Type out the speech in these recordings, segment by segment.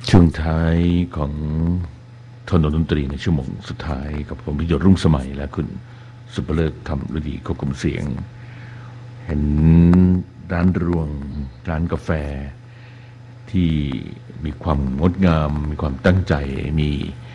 ช่วงท้ายของทนดนตรีในชั่วโมงสุดท้ายกับผมพิยศรุ่งสมัยและคุณสุภเลิศธรรมฤดีควบคุมเสียงเห็นร้านรวงร้านกาแฟที่มีความงดงามมีความตั้งใจมี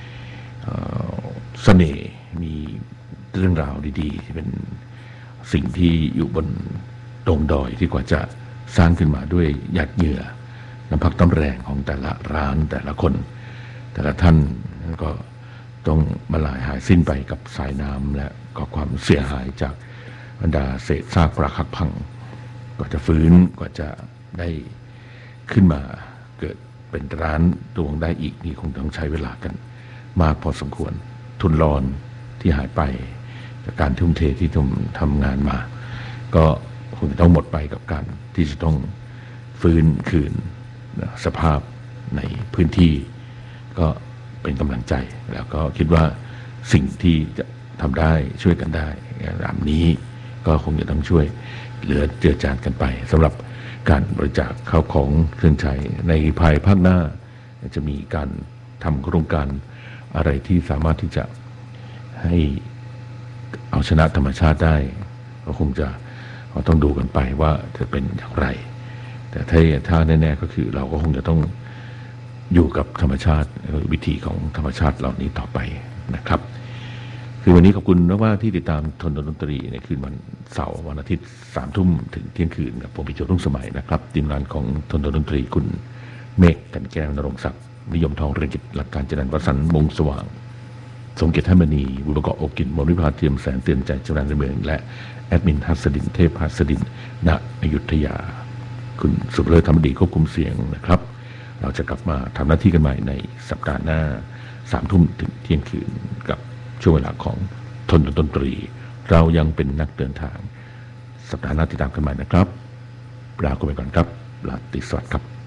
เสน่ห์มีเรื่องราวดีๆที่เป็นสิ่งที่อยู่บนตรงดอยที่กว่าจะสร้างขึ้นมาด้วยหยาดเหงื่อน้ำพักน้ำแรงของแต่ละร้านแต่ละคนแต่ละท่านก็ต้องมาลายหายสิ้นไปกับสายน้ำและก็ความเสียหายจากบรรดาเศษซากปรักหักพังกว่าจะฟื้นกว่าจะได้ขึ้นมาเกิดเป็นร้านรวงได้อีกนี่คงต้องใช้เวลากันมากพอสมควรทุนรอนที่หายไปจากการทุ่มเทที่ทำงานมาก็คงจะต้องหมดไปกับการที่จะต้องฟื้นคืนสภาพในพื้นที่ก็เป็นกำลังใจแล้วก็คิดว่าสิ่งที่จะทำได้ช่วยกันได้แบบนี้ก็คงจะต้องช่วยเหลือเจือจานกันไปสำหรับการบริจาคข้าวของเครื่องใช้ในภายภาคหน้าจะมีการทำโครงการอะไรที่สามารถที่จะให้เอาชนะธรรมชาติได้ก็คงจะต้องดูกันไปว่าจะเป็นอย่างไรแต่ถ้าแน่ๆก็คือเราก็คงจะต้องอยู่กับธรรมชาติวิธีของธรรมชาติเหล่านี้ต่อไปนะครับคือวันนี้ขอบคุณมากๆที่ติดตามทนดนตรีในคืนวันเสาร์วันอาทิตย์3 ทุ่มถึงเที่ยงคืนกับผมพิจิตรรุ่งสมัยนะครับทีมงานของทนดนตรีคุณเมฆกันแก้วนรงศักดิ์นิยมทองเรืองกิจหลักการเจริญวสันต์มงสว่างสมเกียรติให้มณีบุประกอบโอกินมริพาเทียมแสนเตือนใจเจริญในเมืองและแอดมินฮัสดินเทพฮัสดินณอยุธยาคุณสุภเลิศธรรมดีควบคุมเสียงนะครับเราจะกลับมาทำหน้าที่กันใหม่ในสัปดาห์หน้า3 ทุ่มถึงเที่ยงคืนกับช่วงเวลาของทนดนตรีเรายังเป็นนักเดินทางสัปดาห์หน้าติดตามกันใหม่นะครับลาไปก่อนครับลาตรีสวัสดิ์ครับ